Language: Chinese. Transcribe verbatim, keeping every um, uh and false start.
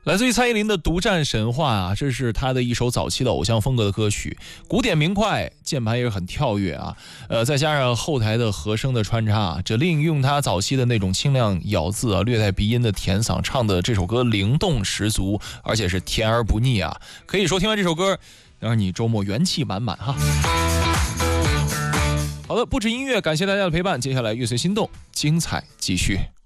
来自于蔡依林的《独占神话》啊，这是她的一首早期的偶像风格的歌曲，古典明快，键盘也是很跳跃啊，呃，再加上后台的和声的穿插啊，这令用她早期的那种清亮咬字啊，略带鼻音的甜嗓唱的这首歌灵动十足，而且是甜而不腻啊，可以说听完这首歌，让你周末元气满满哈。好的，不止音乐，感谢大家的陪伴，接下来乐随心动，精彩继续。